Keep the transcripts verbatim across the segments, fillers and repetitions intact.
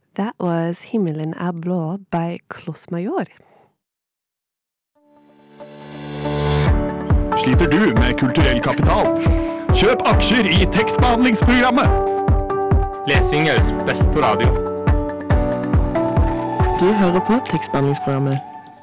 That was Himmelen er blå by Kloss Major. Sliter du med kulturell kapital? Kjøp aksjer i tekstbehandlingsprogrammet! Lesing gjøres best på radio. Du hører på tekstbehandlingsprogrammet.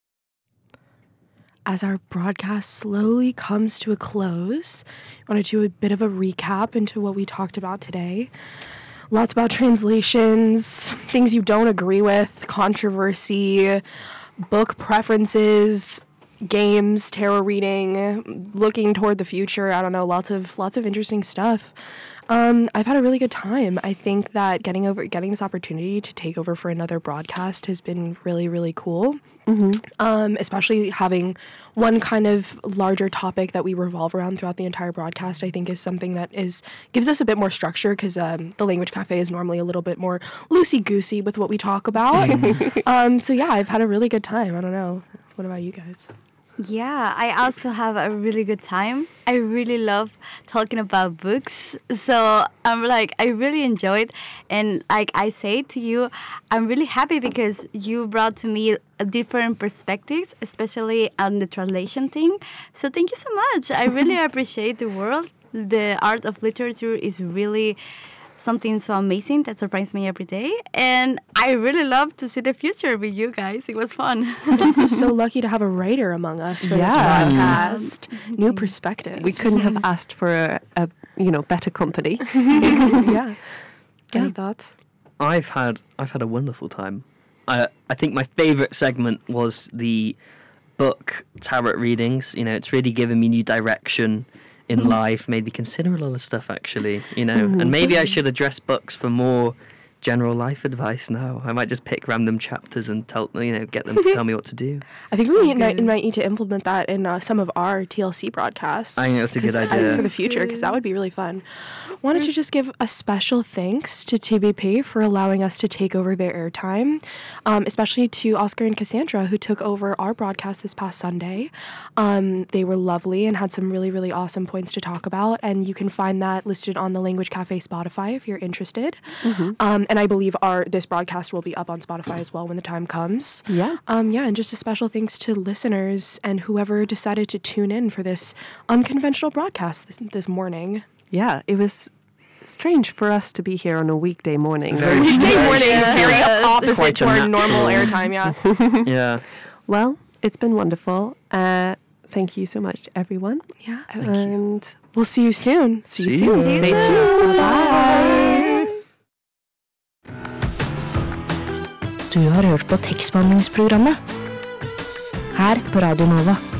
As our broadcast slowly comes to a close, I want to do a bit of a recap into what we talked about today. Lots about translations, things you don't agree with, controversy, book preferences, games, tarot reading, looking toward the future. I don't know, lots of lots of interesting stuff. Um, I've had a really good time. I think that getting over getting this opportunity to take over for another broadcast has been really, really cool. Mm-hmm. Um, especially having one kind of larger topic that we revolve around throughout the entire broadcast, I think is something that is gives us a bit more structure because um, the Language Cafe is normally a little bit more loosey-goosey with what we talk about. um, so yeah, I've had a really good time. I don't know. What about you guys? Yeah, I also have a really good time. I really love talking about books. So I'm like, I really enjoyed. And like I say to you, I'm really happy because you brought to me different perspectives, especially on the translation thing. So thank you so much. I really appreciate the world. The art of literature is really something so amazing that surprises me every day. And I really love to see the future with you guys. It was fun. I'm also so lucky to have a writer among us for Yeah. this podcast. Mm. New perspectives. We couldn't have asked for a, a you know, better company. yeah. Any thoughts? I've had I've had a wonderful time. I I think my favorite segment was the book tarot readings. You know, it's really given me new direction in life, made me consider a lot of stuff, actually, you know, mm-hmm. and maybe I should address books for more general life advice now. I might just pick random chapters and tell, you know, get them to tell me what to do. I think we might, might need to implement that in uh, some of our T L C broadcasts. I think that's a good idea. For the future, because that would be really fun. Wanted to just give a special thanks to T B P for allowing us to take over their airtime, um, especially to Oscar and Cassandra, who took over our broadcast this past Sunday. Um, they were lovely and had some really, really awesome points to talk about, and you can find that listed on the Language Cafe Spotify if you're interested. Mm-hmm. Um, and I believe our this broadcast will be up on Spotify as well when the time comes. Yeah. Um, yeah, and just a special thanks to listeners and whoever decided to tune in for this unconventional broadcast this, this morning. Yeah, it was strange for us to be here on a weekday morning. Very Weekday strange. morning is very Yeah. opposite Quite to our unnatural. normal airtime, yeah. Yeah. Well, it's been wonderful. Uh, thank you so much, everyone. Yeah. And We'll see you soon. see you See soon. you. Stay tuned. Bye. Du har hørt på tekstbehandlingsprogrammet her på Radio Nova.